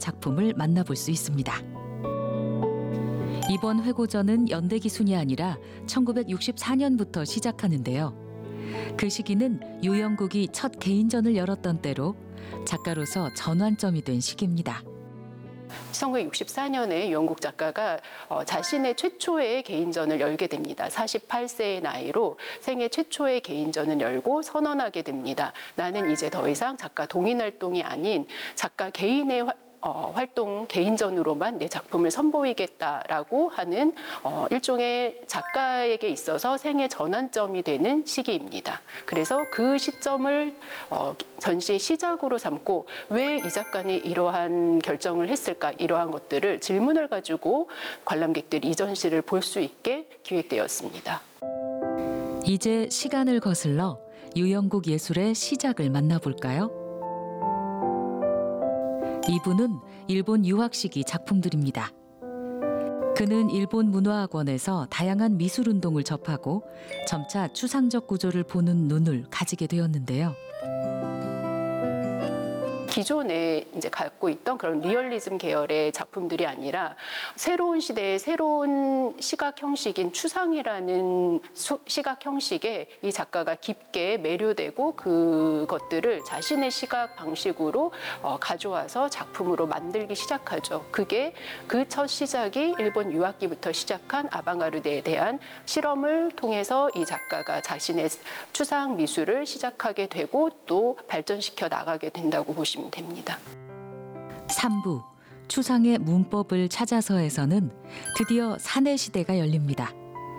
작품을 만나볼 수 있습니다. 이번 회고전은 연대기순이 아니라 1964년부터 시작하는데요. 그 시기는 유영국이 첫 개인전을 열었던 때로 작가로서 전환점이 된 시기입니다. 1964년에 유영국 작가가 자신의 최초의 개인전을 열게 됩니다. 48세의 나이로 생애 최초의 개인전을 열고 선언하게 됩니다. 나는 이제 더 이상 작가 동인 활동이 아닌 작가 개인의 활동 개인전으로만 내 작품을 선보이겠다라고 하는 일종의 작가에게 있어서 생애 전환점이 되는 시기입니다. 그래서 그 시점을 전시의 시작으로 삼고 왜 이 작가는 이러한 결정을 했을까, 이러한 것들을 질문을 가지고 관람객들이 이 전시를 볼 수 있게 기획되었습니다. 이제 시간을 거슬러 유영국 예술의 시작을 만나볼까요? 이분은 일본 유학 시기 작품들입니다. 그는 일본 문화학원에서 다양한 미술 운동을 접하고 점차 추상적 구조를 보는 눈을 가지게 되었는데요. 기존에 이제 갖고 있던 그런 리얼리즘 계열의 작품들이 아니라 새로운 시대의 새로운 시각 형식인 추상이라는 시각 형식에 이 작가가 깊게 매료되고 그것들을 자신의 시각 방식으로 가져와서 작품으로 만들기 시작하죠. 그게 그 첫 시작이 일본 유학기부터 시작한 아방가르드에 대한 실험을 통해서 이 작가가 자신의 추상 미술을 시작하게 되고 또 발전시켜 나가게 된다고 보시면 됩니다. 3부 추상의 문법을 찾아서에서는 드디어 산의 시대가 열립니다.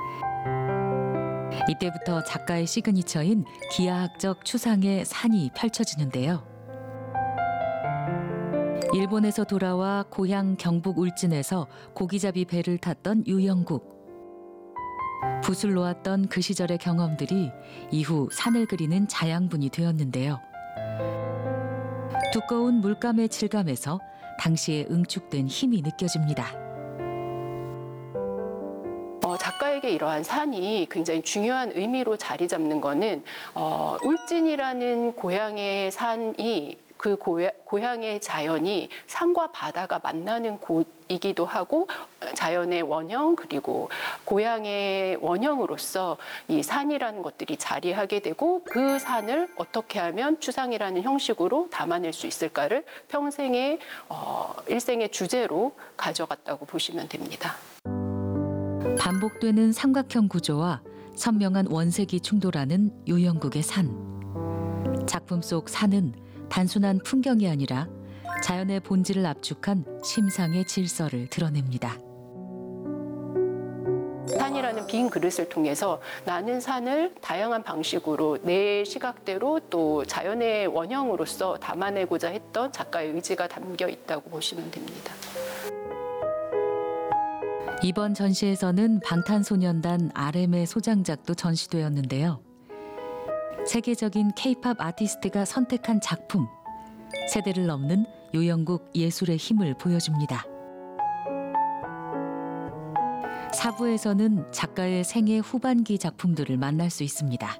이때부터 작가의 시그니처인 기하학적 추상의 산이 펼쳐지는데요. 일본에서 돌아와 고향 경북 울진에서 고기잡이 배를 탔던 유영국. 붓을 놓았던 그 시절의 경험들이 이후 산을 그리는 자양분이 되었는데요. 두꺼운 물감의 질감에서 당시에 응축된 힘이 느껴집니다. 작가에게 이러한 산이 굉장히 중요한 의미로 자리 잡는 거는 울진이라는 고향의 산이 그 고향의 자연이 산과 바다가 만나는 곳이기도 하고 자연의 원형 그리고 고향의 원형으로서 이 산이라는 것들이 자리하게 되고 그 산을 어떻게 하면 추상이라는 형식으로 담아낼 수 있을까를 평생의 일생의 주제로 가져갔다고 보시면 됩니다. 반복되는 삼각형 구조와 선명한 원색이 충돌하는 유영국의 산. 작품 속 산은 단순한 풍경이 아니라 자연의 본질을 압축한 심상의 질서를 드러냅니다. 산이라는 빈 그릇을 통해서 나는 산을 다양한 방식으로 내 시각대로 또 자연의 원형으로서 담아내고자 했던 작가의 의지가 담겨 있다고 보시면 됩니다. 이번 전시에서는 방탄소년단 RM의 소장작도 전시되었는데요. 세계적인 K-팝 아티스트가 선택한 작품, 세대를 넘는 유영국 예술의 힘을 보여줍니다. 4부에서는 작가의 생애 후반기 작품들을 만날 수 있습니다.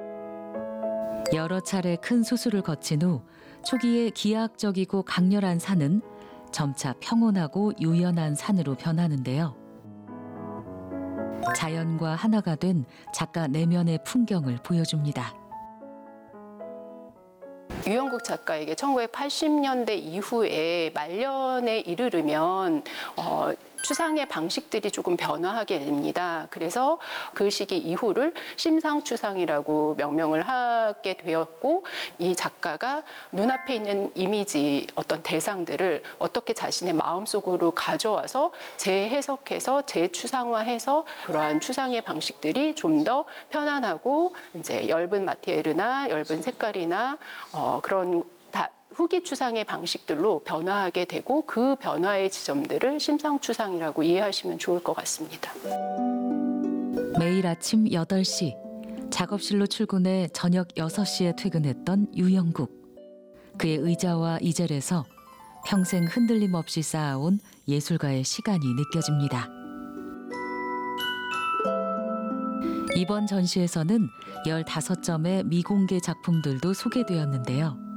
여러 차례 큰 수술을 거친 후 초기에 기하학적이고 강렬한 산은 점차 평온하고 유연한 산으로 변하는데요. 자연과 하나가 된 작가 내면의 풍경을 보여줍니다. 유영국 작가에게 1980년대 이후에 말년에 이르르면 추상의 방식들이 조금 변화하게 됩니다. 그래서 그 시기 이후를 심상추상이라고 명명을 하게 되었고 이 작가가 눈앞에 있는 이미지 어떤 대상들을 어떻게 자신의 마음속으로 가져와서 재해석해서 재추상화해서 그러한 추상의 방식들이 좀 더 편안하고 이제 엷은 마테리얼이나 엷은 색깔이나 그런 후기 추상의 방식들로 변화하게 되고 그 변화의 지점들을 심상추상이라고 이해하시면 좋을 것 같습니다. 매일 아침 8시 작업실로 출근해 저녁 6시에 퇴근했던 유영국. 그의 의자와 이젤에서 평생 흔들림 없이 쌓아온 예술가의 시간이 느껴집니다. 이번 전시에서는 15점의 미공개 작품들도 소개되었는데요.